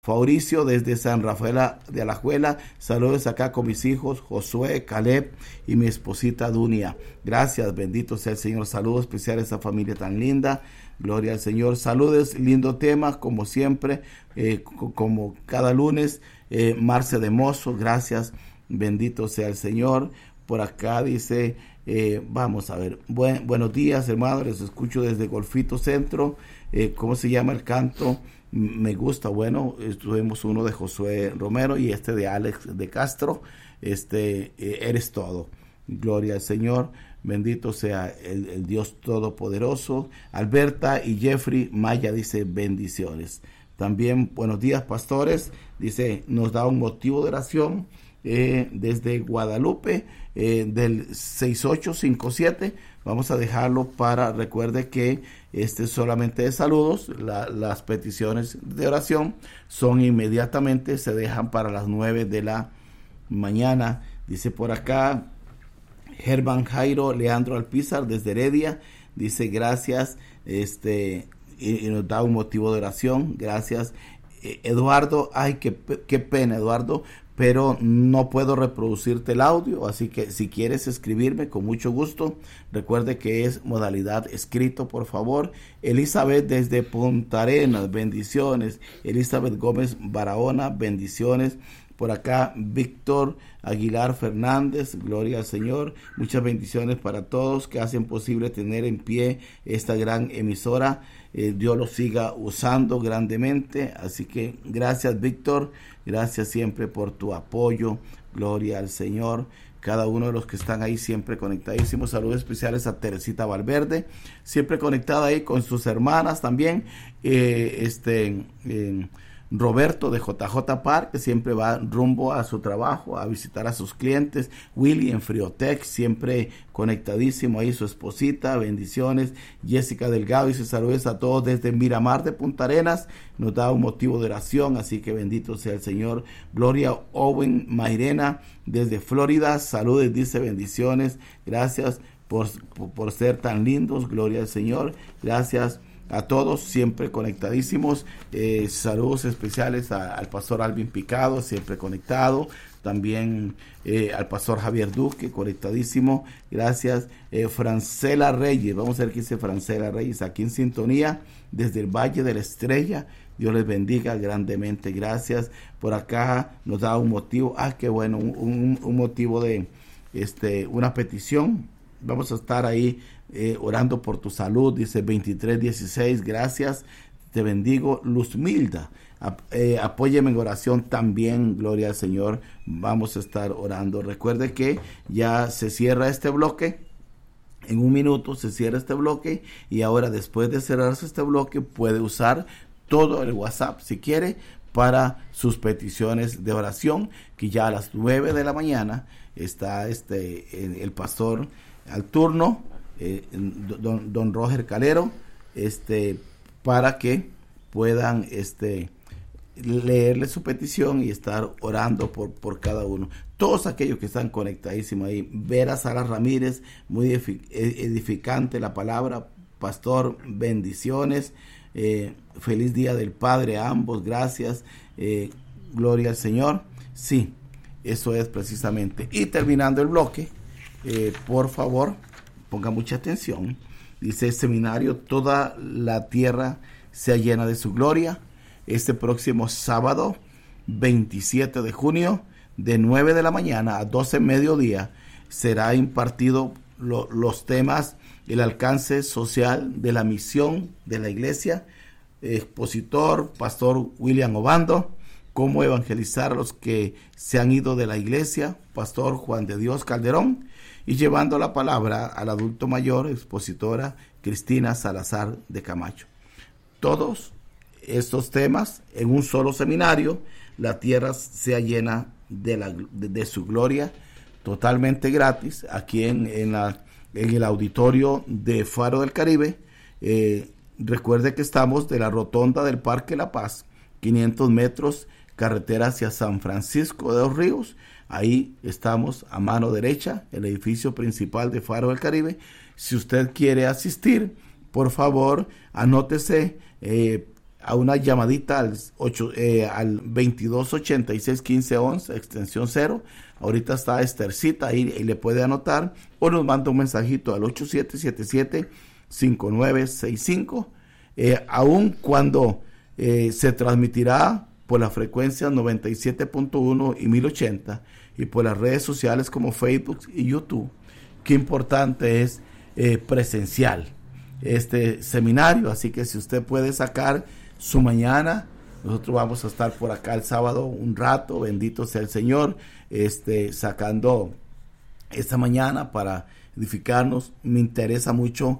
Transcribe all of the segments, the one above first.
Fabricio desde San Rafael de Alajuela, saludos acá con mis hijos Josué, Caleb y mi esposita Dunia. Gracias, bendito sea el Señor. Saludos especiales a esa familia tan linda. Gloria al Señor. Saludos, lindo tema, como siempre, como cada lunes. Marce de Mozo, gracias, bendito sea el Señor. Por acá dice, vamos a ver, buenos días, hermanos, les escucho desde Golfito Centro. ¿Cómo se llama el canto? Me gusta. Bueno, tuvimos uno de Josué Romero y este de Alex de Castro. Eres todo. Gloria al Señor. Bendito sea el Dios Todopoderoso. Alberta y Jeffrey Maya dice bendiciones. También buenos días, pastores. Dice, nos da un motivo de oración desde Guadalupe, del 6857. Vamos a dejarlo para, recuerde que solamente de saludos. Las peticiones de oración son inmediatamente, se dejan para las 9 de la mañana. Dice por acá Germán Jairo Leandro Alpizar desde Heredia, dice gracias, y nos da un motivo de oración. Gracias. Eduardo, ay, qué pena, Eduardo, pero no puedo reproducirte el audio, así que si quieres escribirme, con mucho gusto. Recuerde que es modalidad escrito, por favor. Elizabeth desde Punta Arenas, bendiciones. Elizabeth Gómez Barahona, bendiciones. Por acá, Víctor Aguilar Fernández, gloria al Señor. Muchas bendiciones para todos que hacen posible tener en pie esta gran emisora. Dios lo siga usando grandemente. Así que gracias, Víctor. Gracias siempre por tu apoyo. Gloria al Señor. Cada uno de los que están ahí siempre conectadísimos. Saludos especiales a Teresita Valverde, siempre conectada ahí con sus hermanas también. Roberto de JJ Park, que siempre va rumbo a su trabajo, a visitar a sus clientes. Willy en Friotec, siempre conectadísimo ahí, su esposita, bendiciones. Jessica Delgado dice saludos a todos desde Miramar de Punta Arenas, nos da un motivo de oración, así que bendito sea el Señor. Gloria Owen Mairena desde Florida, saludos, dice bendiciones, gracias por ser tan lindos, gloria al Señor, gracias a todos, siempre conectadísimos. Saludos especiales al pastor Alvin Picado, siempre conectado. También al pastor Javier Duque, conectadísimo. Gracias. Francela Reyes, vamos a ver qué dice Francela Reyes, aquí en sintonía desde el Valle de la Estrella. Dios les bendiga grandemente. Gracias. Por acá nos da un motivo. Qué bueno, un motivo de una petición. Vamos a estar ahí orando por tu salud, dice 2316, gracias, te bendigo. Luzmilda, apóyeme en oración también, gloria al Señor, vamos a estar orando. Recuerde que ya se cierra este bloque, en un minuto se cierra este bloque, y ahora después de cerrarse este bloque puede usar todo el WhatsApp si quiere para sus peticiones de oración, que ya a las 9 de la mañana está el pastor al turno, don Roger Calero, para que puedan leerle su petición y estar orando por cada uno. Todos aquellos que están conectadísimos ahí. Vera Sara Ramírez, muy edificante la palabra. Pastor, bendiciones. Feliz Día del Padre a ambos, gracias. Gloria al Señor. Sí, eso es precisamente. Y terminando el bloque, por favor, ponga mucha atención. Dice el seminario, toda la tierra sea llena de su gloria. Este próximo sábado, 27 de junio, de 9 de la mañana a 12 mediodía, será impartido los temas, el alcance social de la misión de la iglesia. Expositor, pastor William Obando. Cómo evangelizar a los que se han ido de la iglesia, pastor Juan de Dios Calderón. Y llevando la palabra al adulto mayor, expositora Cristina Salazar de Camacho. Todos estos temas en un solo seminario, la tierra sea llena de su gloria, totalmente gratis, aquí en el auditorio de Faro del Caribe. Recuerde que estamos de la rotonda del Parque La Paz, 500 metros, carretera hacia San Francisco de los Ríos. Ahí estamos a mano derecha, el edificio principal de Faro del Caribe. Si usted quiere asistir, por favor, anótese a una llamadita al 2286-1511, extensión 0. Ahorita está Esthercita ahí y le puede anotar, o nos manda un mensajito al 8777-5965. Aun cuando se transmitirá por la frecuencia 97.1 y 1080 y por las redes sociales como Facebook y YouTube, qué importante es presencial este seminario. Así que si usted puede sacar su mañana, nosotros vamos a estar por acá el sábado un rato, bendito sea el Señor, sacando esta mañana para edificarnos. Me interesa mucho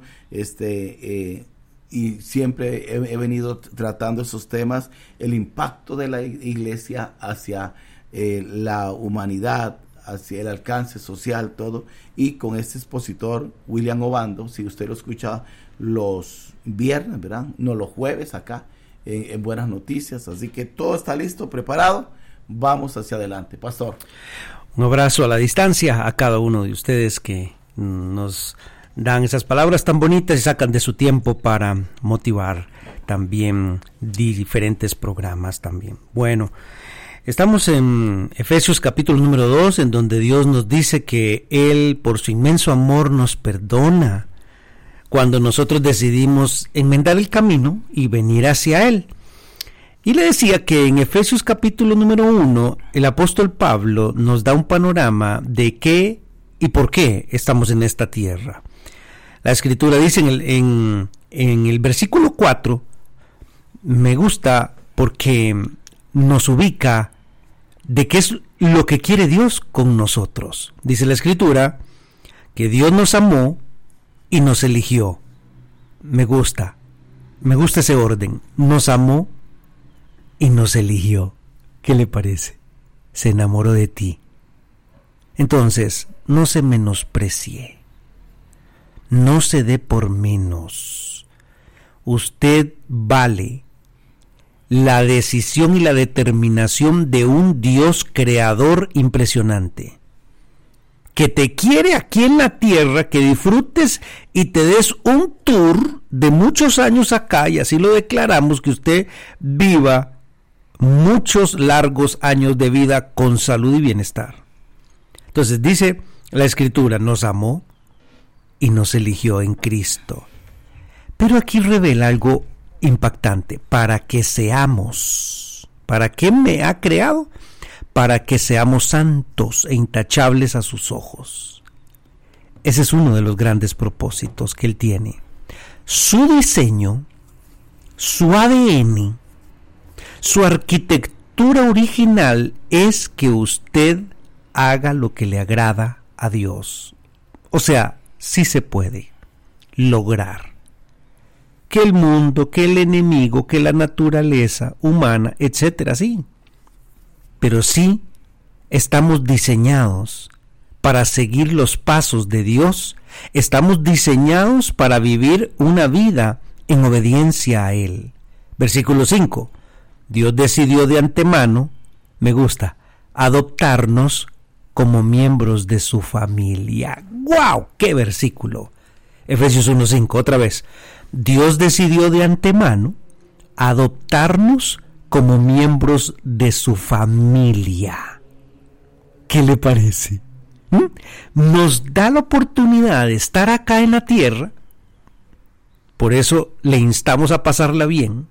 y siempre he venido tratando esos temas, el impacto de la iglesia hacia la humanidad, hacia el alcance social, todo. Y con este expositor, William Obando, si usted lo escucha los viernes, ¿verdad? No, los jueves acá, en Buenas Noticias. Así que todo está listo, preparado. Vamos hacia adelante, pastor. Un abrazo a la distancia a cada uno de ustedes que nos dan esas palabras tan bonitas y sacan de su tiempo para motivar también diferentes programas también. Bueno, estamos en Efesios capítulo número 2, en donde Dios nos dice que Él, por su inmenso amor, nos perdona cuando nosotros decidimos enmendar el camino y venir hacia Él. Y le decía que en Efesios capítulo número 1, el apóstol Pablo nos da un panorama de qué y por qué estamos en esta tierra. La Escritura dice en el versículo 4, me gusta porque nos ubica de qué es lo que quiere Dios con nosotros. Dice la Escritura que Dios nos amó y nos eligió. Me gusta ese orden. Nos amó y nos eligió. ¿Qué le parece? Se enamoró de ti. Entonces, no se menosprecie. No se dé por menos. Usted vale. La decisión y la determinación de un Dios creador impresionante, que te quiere aquí en la tierra, que disfrutes y te des un tour de muchos años acá, y así lo declaramos, que usted viva muchos largos años de vida con salud y bienestar. Entonces dice la Escritura, nos amó y nos eligió en Cristo. Pero aquí revela algo impactante, para que seamos, ¿para qué me ha creado? Para que seamos santos e intachables a sus ojos. Ese es uno de los grandes propósitos que Él tiene. Su diseño, su ADN, su arquitectura original es que usted haga lo que le agrada a Dios. O sea, sí se puede lograr que el mundo, que el enemigo, que la naturaleza humana, etcétera, sí. Pero sí estamos diseñados para seguir los pasos de Dios. Estamos diseñados para vivir una vida en obediencia a Él. Versículo 5. Dios decidió de antemano, me gusta, adoptarnos como miembros de su familia. ¡Guau! ¡Qué versículo! Efesios 1:5, otra vez. Dios decidió de antemano adoptarnos como miembros de su familia. ¿Qué le parece? Nos da la oportunidad de estar acá en la tierra. Por eso le instamos a pasarla bien.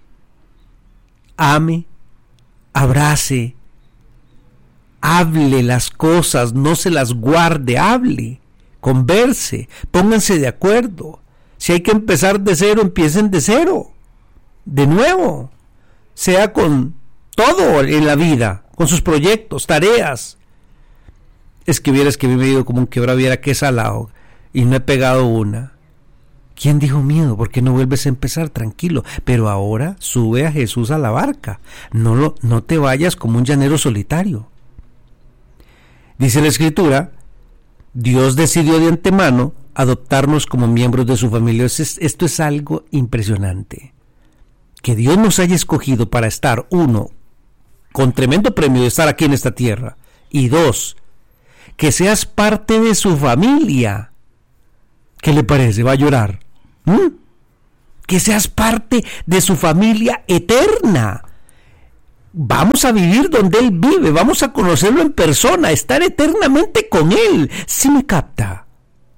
Ame, abrace, hable las cosas, no se las guarde, hable, converse, pónganse de acuerdo. Si hay que empezar de cero, empiecen de cero, de nuevo, sea con todo en la vida, con sus proyectos, tareas. Es que vieras que me he ido como un quebraviera que salado y no he pegado una. ¿Quién dijo miedo? ¿Por qué no vuelves a empezar? Tranquilo, pero ahora sube a Jesús a la barca, no te vayas como un llanero solitario. Dice la Escritura, Dios decidió de antemano adoptarnos como miembros de su familia. Esto es algo impresionante. Que Dios nos haya escogido para estar, uno, con tremendo premio de estar aquí en esta tierra, y dos, que seas parte de su familia. ¿Qué le parece? ¿Va a llorar? que seas parte de su familia eterna. Vamos a vivir donde Él vive, vamos a conocerlo en persona, estar eternamente con Él. ¿Sí me capta?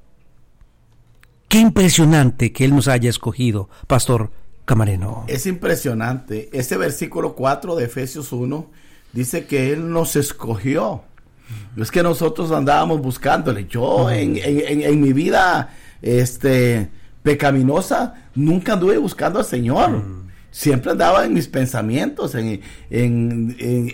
Qué impresionante que Él nos haya escogido, Pastor Camareno. Es impresionante. Ese versículo 4 de Efesios 1 dice que Él nos escogió. No es que nosotros andábamos buscándole. Yo en mi vida pecaminosa nunca anduve buscando al Señor. Siempre andaba en mis pensamientos, en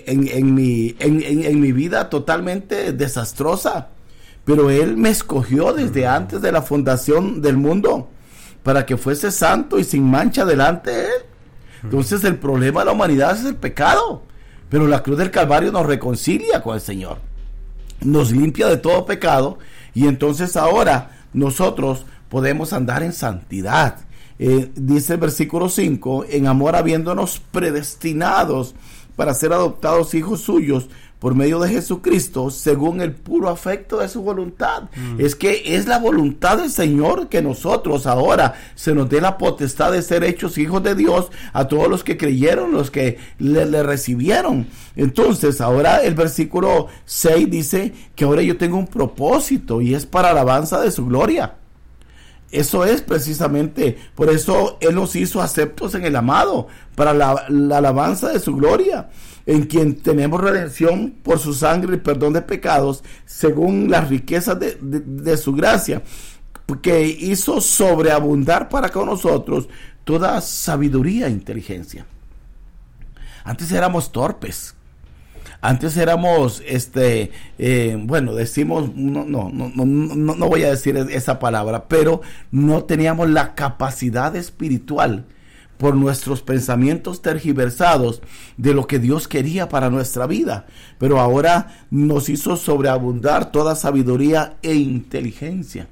mi vida totalmente desastrosa. Pero Él me escogió desde antes de la fundación del mundo para que fuese santo y sin mancha delante de Él. Entonces el problema de la humanidad es el pecado, pero la cruz del Calvario nos reconcilia con el Señor, nos limpia de todo pecado, y entonces ahora nosotros podemos andar en santidad. Dice el versículo 5, en amor habiéndonos predestinados para ser adoptados hijos suyos por medio de Jesucristo, según el puro afecto de su voluntad. Es que es la voluntad del Señor que nosotros ahora se nos dé la potestad de ser hechos hijos de Dios a todos los que creyeron, los que le recibieron. Entonces ahora el versículo 6 dice que ahora yo tengo un propósito, y es para alabanza de su gloria. Eso es precisamente, por eso Él nos hizo aceptos en el amado, para la alabanza de su gloria, en quien tenemos redención por su sangre y perdón de pecados, según las riquezas de su gracia, que hizo sobreabundar para con nosotros toda sabiduría e inteligencia. Antes éramos torpes. Antes éramos, decimos, no voy a decir esa palabra, pero no teníamos la capacidad espiritual por nuestros pensamientos tergiversados de lo que Dios quería para nuestra vida. Pero ahora nos hizo sobreabundar toda sabiduría e inteligencia.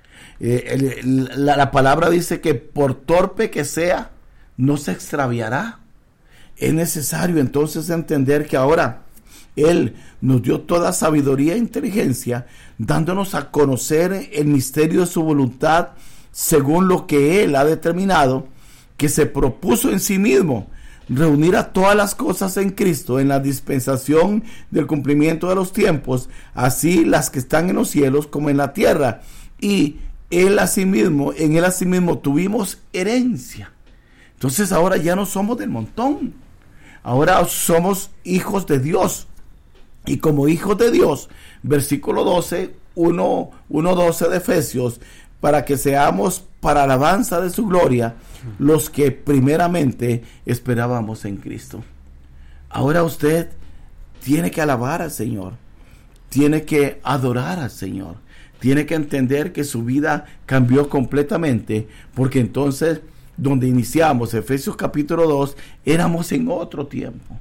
La palabra dice que por torpe que sea, no se extraviará. Es necesario entonces entender que ahora Él nos dio toda sabiduría e inteligencia, dándonos a conocer el misterio de su voluntad, según lo que Él ha determinado, que se propuso en sí mismo, reunir a todas las cosas en Cristo, en la dispensación del cumplimiento de los tiempos, así las que están en los cielos como en la tierra. Y en Él asimismo tuvimos herencia. Entonces ahora ya no somos del montón, ahora somos hijos de Dios. Y como hijos de Dios, versículo 12, 1:12 de Efesios, para que seamos para alabanza de su gloria, los que primeramente esperábamos en Cristo. Ahora usted tiene que alabar al Señor, tiene que adorar al Señor, tiene que entender que su vida cambió completamente, porque entonces donde iniciamos Efesios capítulo 2, éramos en otro tiempo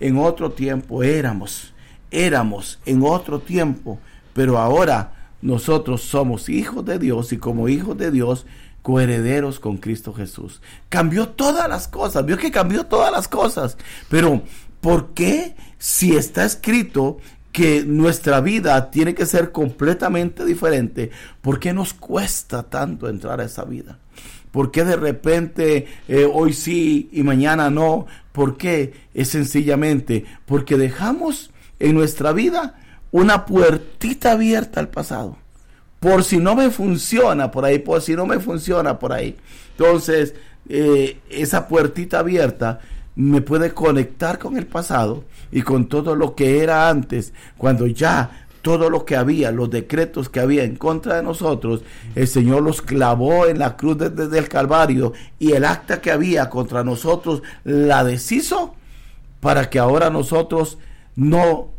éramos en otro tiempo, pero ahora nosotros somos hijos de Dios, y como hijos de Dios, coherederos con Cristo Jesús. Cambió todas las cosas, vio que cambió todas las cosas, pero ¿por qué, si está escrito que nuestra vida tiene que ser completamente diferente, por qué nos cuesta tanto entrar a esa vida? ¿Por qué de repente hoy sí y mañana no? ¿Por qué? Es sencillamente porque dejamos en nuestra vida una puertita abierta al pasado. Por si no me funciona por ahí, Entonces, esa puertita abierta me puede conectar con el pasado y con todo lo que era antes, cuando ya todo lo que había, los decretos que había en contra de nosotros, el Señor los clavó en la cruz del Calvario, y el acta que había contra nosotros la deshizo, para que ahora nosotros no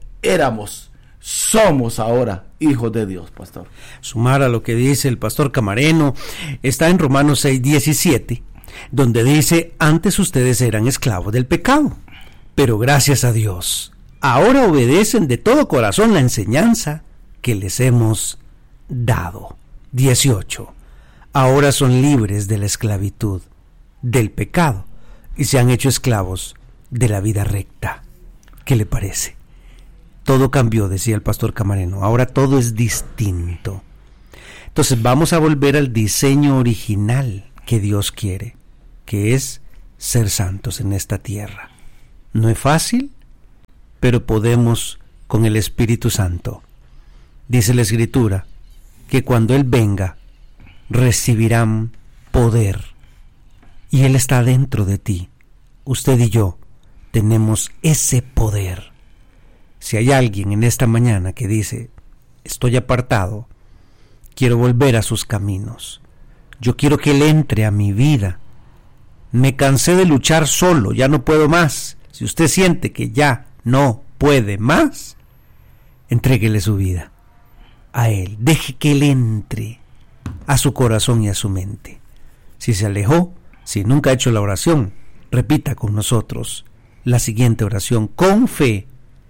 somos ahora hijos de Dios, pastor. Sumar a lo que dice el pastor Camareno, está en Romanos 6:17, donde dice: antes ustedes eran esclavos del pecado, pero gracias a Dios, ahora obedecen de todo corazón la enseñanza que les hemos dado. 18. Ahora son libres de la esclavitud del pecado y se han hecho esclavos de la vida recta. ¿Qué le parece? Todo cambió, decía el pastor Camareno. Ahora todo es distinto. Entonces vamos a volver al diseño original que Dios quiere. que es ser santos en esta tierra. No es fácil, pero podemos con el Espíritu Santo. Dice la Escritura que cuando Él venga, recibirán poder. Y Él está dentro de ti. Usted y yo tenemos ese poder. Si hay alguien en esta mañana que dice, estoy apartado, quiero volver a sus caminos, yo quiero que Él entre a mi vida, me cansé de luchar solo, ya no puedo más. Si usted siente que ya no puede más, entréguele su vida a Él, deje que Él entre a su corazón y a su mente. Si se alejó, si nunca ha hecho la oración, repita con nosotros la siguiente oración con fe,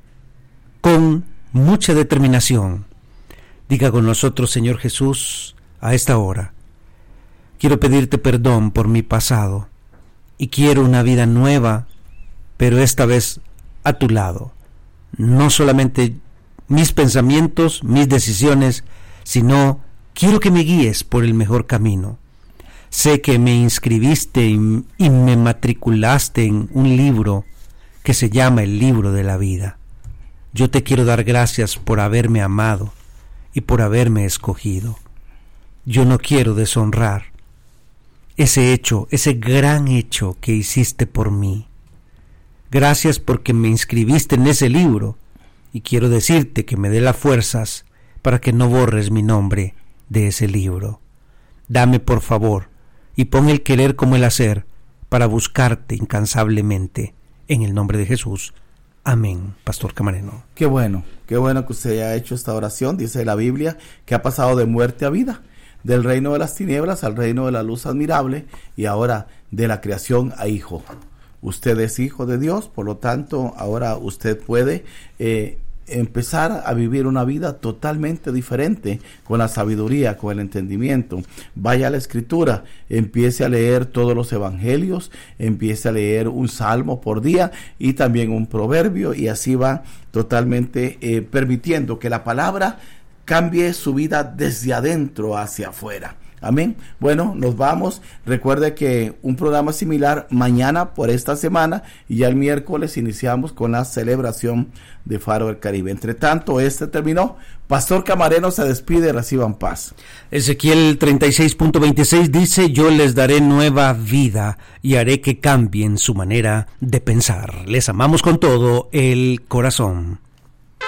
con mucha determinación. Diga con nosotros: Señor Jesús, a esta hora quiero pedirte perdón por mi pasado y quiero una vida nueva, pero esta vez a tu lado. No solamente mis pensamientos, mis decisiones, sino quiero que me guíes por el mejor camino. Sé que me inscribiste y me matriculaste en un libro que se llama el libro de la vida. Yo te quiero dar gracias por haberme amado y por haberme escogido. Yo no quiero deshonrar ese hecho, ese gran hecho que hiciste por mí. Gracias porque me inscribiste en ese libro y quiero decirte que me dé las fuerzas para que no borres mi nombre de ese libro. Dame por favor y pon el querer como el hacer para buscarte incansablemente. En el nombre de Jesús. Amén, Pastor Camareno. Qué bueno que usted haya hecho esta oración. Dice la Biblia que ha pasado de muerte a vida, del reino de las tinieblas al reino de la luz admirable, y ahora de la creación a hijo. Usted es hijo de Dios, por lo tanto ahora usted puede empezar a vivir una vida totalmente diferente, con la sabiduría, con el entendimiento. Vaya a la Escritura, empiece a leer todos los evangelios, empiece a leer un salmo por día y también un proverbio, y así va totalmente permitiendo que la palabra cambie su vida desde adentro hacia afuera. Amén. Bueno, nos vamos. Recuerde que un programa similar mañana por esta semana, y ya el miércoles iniciamos con la celebración de Faro del Caribe. Entre tanto, terminó. Pastor Camareno se despide. Reciban paz. Ezequiel 36.26 dice: yo les daré nueva vida y haré que cambien su manera de pensar. Les amamos con todo el corazón.